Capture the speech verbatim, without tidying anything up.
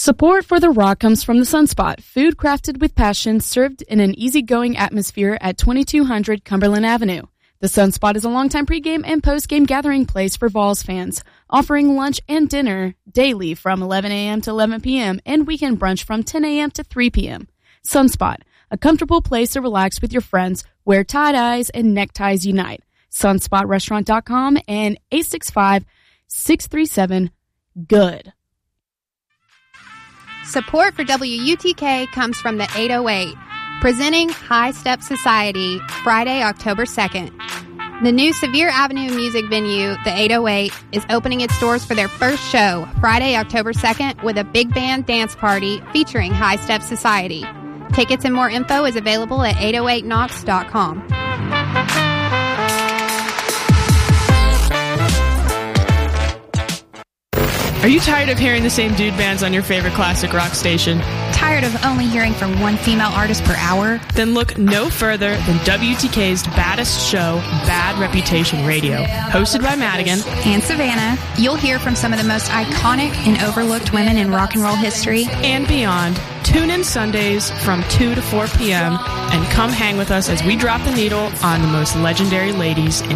Support for The Rock comes from the Sunspot, food crafted with passion, served in an easygoing atmosphere at twenty-two hundred Cumberland Avenue. The Sunspot is a longtime pregame and postgame gathering place for Vols fans, offering lunch and dinner daily from eleven a.m. to eleven p.m. and weekend brunch from ten a.m. to three p.m. Sunspot, a comfortable place to relax with your friends where tie-dyes and neckties unite. sunspot restaurant dot com and eight six five, six three seven, good. Support for W U T K comes from the eight oh eight, presenting High Step Society, Friday, October second. The new Sevier Avenue music venue, the eight oh eight, is opening its doors for their first show, Friday, October second, with a big band dance party featuring High Step Society. Tickets and more info is available at eight oh eight knox dot com. Are you tired of hearing the same dude bands on your favorite classic rock station? Tired of only hearing from one female artist per hour? Then look no further than W T K's baddest show, Bad Reputation Radio. Hosted by Madigan and Savannah, you'll hear from some of the most iconic and overlooked women in rock and roll history and beyond. Tune in Sundays from two to four p.m. and come hang with us as we drop the needle on the most legendary ladies in